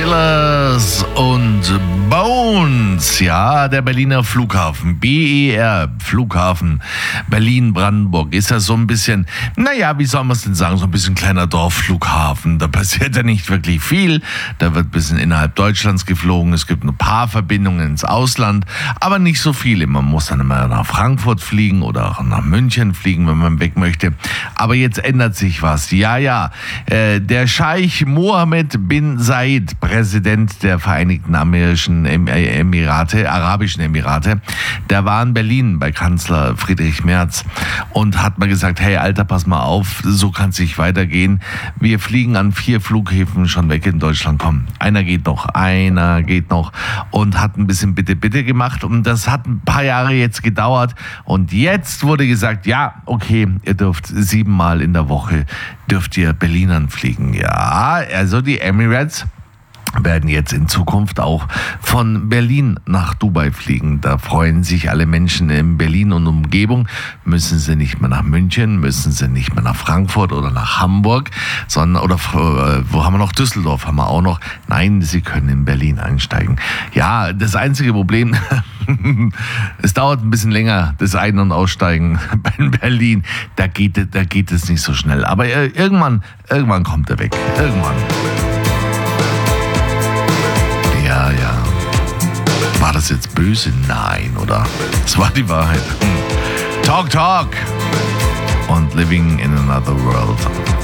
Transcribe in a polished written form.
Killers und Bones. Ja, der Berliner Flughafen, BER, Flughafen Berlin-Brandenburg, ist ja so ein bisschen, naja, wie soll man es denn sagen, so ein bisschen kleiner Dorfflughafen. Da passiert ja nicht wirklich viel. Da wird ein bisschen innerhalb Deutschlands geflogen. Es gibt ein paar Verbindungen ins Ausland, aber nicht so viele. Man muss dann immer nach Frankfurt fliegen oder auch nach München fliegen, wenn man weg möchte. Aber jetzt ändert sich was. Ja, der Scheich Mohammed bin Said, Präsident der Vereinigten Arabischen Emirate, der war in Berlin bei Kanzler Friedrich Merz und hat mal gesagt, hey Alter, pass mal auf, so kann es nicht weitergehen. Wir fliegen an 4 Flughäfen schon weg in Deutschland. Komm, einer geht noch und hat ein bisschen Bitte gemacht und das hat ein paar Jahre jetzt gedauert und jetzt wurde gesagt, ja, okay, ihr dürft 7-mal in der Woche dürft ihr Berlinern fliegen. Ja, also die Emirates werden jetzt in Zukunft auch von Berlin nach Dubai fliegen. Da freuen sich alle Menschen in Berlin und Umgebung. Müssen sie nicht mehr nach München, müssen sie nicht mehr nach Frankfurt oder nach Hamburg, sondern, oder wo haben wir noch? Düsseldorf haben wir auch noch. Nein, sie können in Berlin einsteigen. Ja, das einzige Problem, es dauert ein bisschen länger, das Ein- und Aussteigen in Berlin. Da geht es nicht so schnell. Aber irgendwann kommt er weg. Irgendwann. Ja. War das jetzt böse? Nein, oder? Es war die Wahrheit. Talk. Und Living in Another World.